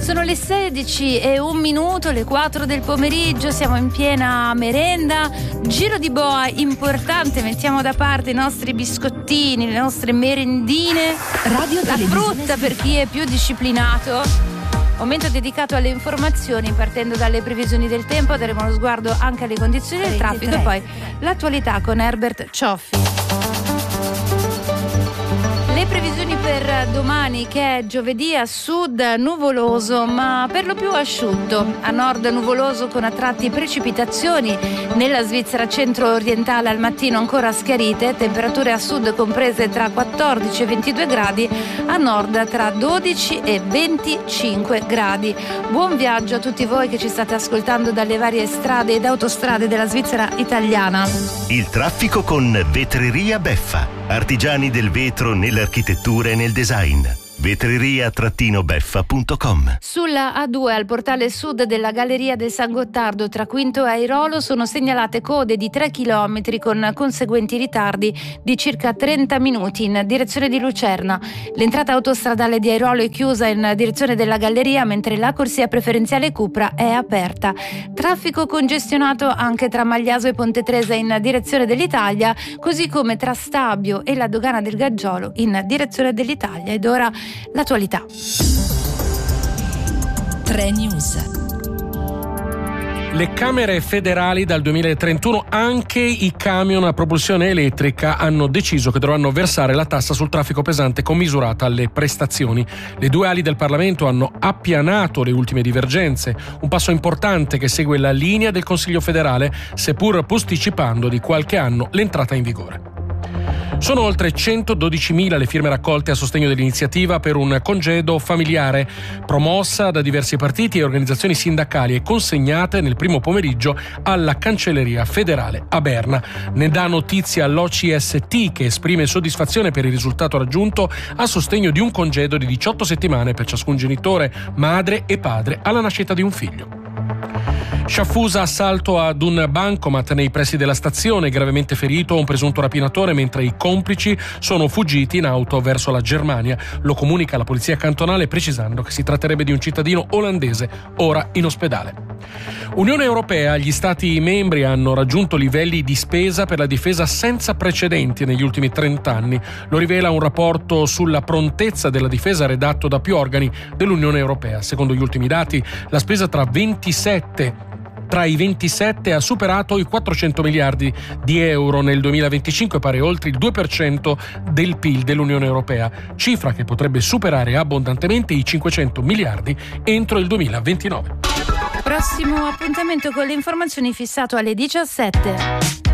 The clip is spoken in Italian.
Sono le 16:01, le 4 del pomeriggio, siamo in piena merenda, giro di boa importante, mettiamo da parte i nostri biscottini, le nostre merendine, la frutta per chi è più disciplinato. Momento dedicato alle informazioni, partendo dalle previsioni del tempo, daremo uno sguardo anche alle condizioni del traffico e poi l'attualità con Herbert Cioffi. Le previsioni per domani, che è giovedì, a sud nuvoloso ma per lo più asciutto, a nord nuvoloso con a tratti precipitazioni, nella Svizzera centro-orientale al mattino ancora schiarite, temperature a sud comprese tra 14 e 22 gradi, a nord tra 12 e 25 gradi. Buon viaggio a tutti voi che ci state ascoltando dalle varie strade ed autostrade della Svizzera italiana. Il traffico con Vetreria Beffa, artigiani del vetro nell'architettura e nel design. vetreria-beffa.com. Sulla A2 al portale sud della Galleria del San Gottardo tra Quinto e Airolo sono segnalate code di 3 km con conseguenti ritardi di circa 30 minuti in direzione di Lucerna. L'entrata autostradale di Airolo è chiusa in direzione della Galleria, mentre la corsia preferenziale Cupra è aperta. Traffico congestionato anche tra Magliaso e Ponte Tresa in direzione dell'Italia, così come tra Stabio e la Dogana del Gaggiolo in direzione dell'Italia. Ed ora l'attualità. 3 News. Le Camere federali dal 2031, anche i camion a propulsione elettrica hanno deciso che dovranno versare la tassa sul traffico pesante commisurata alle prestazioni. Le due ali del Parlamento hanno appianato le ultime divergenze, un passo importante che segue la linea del Consiglio federale, seppur posticipando di qualche anno l'entrata in vigore. Sono oltre 112.000 le firme raccolte a sostegno dell'iniziativa per un congedo familiare, promossa da diversi partiti e organizzazioni sindacali e consegnate nel primo pomeriggio alla Cancelleria federale a Berna. Ne dà notizia l'OCST, che esprime soddisfazione per il risultato raggiunto a sostegno di un congedo di 18 settimane per ciascun genitore, madre e padre alla nascita di un figlio. Sciaffusa assalto ad un bancomat nei pressi della stazione, gravemente ferito un presunto rapinatore mentre i complici sono fuggiti in auto verso la Germania. Lo comunica la polizia cantonale precisando che si tratterebbe di un cittadino olandese ora in ospedale. Unione Europea, gli Stati membri hanno raggiunto livelli di spesa per la difesa senza precedenti negli ultimi 30 anni. Lo rivela un rapporto sulla prontezza della difesa redatto da più organi dell'Unione Europea. Secondo gli ultimi dati, la spesa tra i 27 ha superato i 400 miliardi di euro nel 2025, pare oltre il 2% del PIL dell'Unione Europea, cifra che potrebbe superare abbondantemente i 500 miliardi entro il 2029. Prossimo appuntamento con le informazioni fissato alle 17.